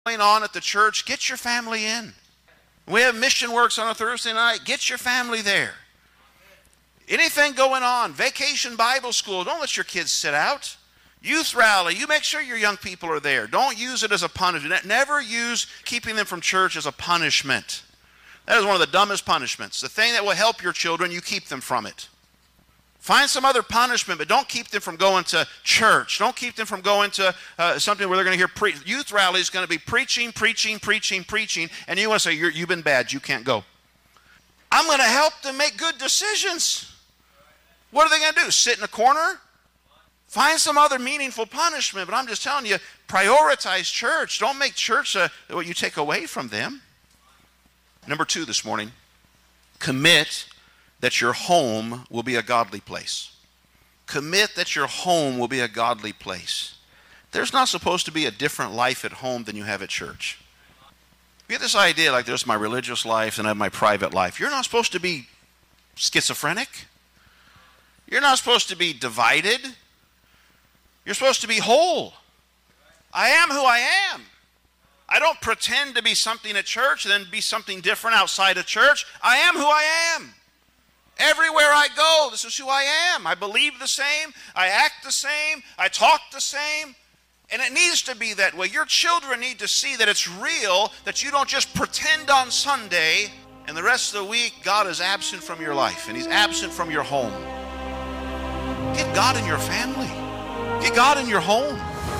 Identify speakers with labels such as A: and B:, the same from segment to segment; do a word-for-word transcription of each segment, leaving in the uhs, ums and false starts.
A: going on at the church, get your family in. We have mission works on a Thursday night, get your family there. Anything going on, vacation Bible school, don't let your kids sit out. Youth rally, you make sure your young people are there. Don't use it as a punishment. Never use keeping them from church as a punishment. That is one of the dumbest punishments. The thing that will help your children, you keep them from it. Find some other punishment, but don't keep them from going to church. Don't keep them from going to uh, something where they're going to hear pre- youth rally is going to be preaching, preaching, preaching, preaching, and you want to say, You're, you've been bad, you can't go. I'm going to help them make good decisions. What are they going to do? Sit in a corner? Find some other meaningful punishment, but I'm just telling you, prioritize church. Don't make church uh, what you take away from them. Number two this morning, commit that your home will be a godly place. Commit that your home will be a godly place. There's not supposed to be a different life at home than you have at church. You get this idea like there's my religious life and I have my private life. You're not supposed to be schizophrenic. You're not supposed to be divided. You're supposed to be whole. I am who I am. I don't pretend to be something at church and then be something different outside of church. I am who I am. Everywhere I go, this is who I am. I believe the same. I act the same. I talk the same. And it needs to be that way. Your children need to see that it's real, that you don't just pretend on Sunday and the rest of the week God is absent from your life and He's absent from your home. Get God in your family. Get God in your home.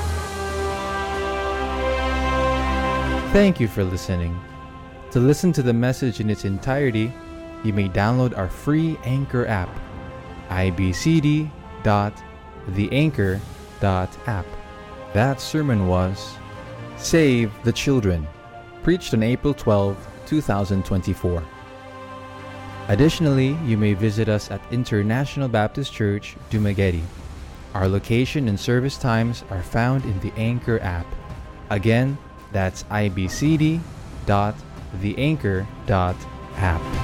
B: Thank you for listening. To listen to the message in its entirety, you may download our free Anchor app, i b c d dot the anchor dot app. That sermon was Save the Children, preached on April twelfth, twenty twenty-four. Additionally, you may visit us at International Baptist Church, Dumaguete. Our location and service times are found in the Anchor app. Again, that's i b c d dot the anchor dot app.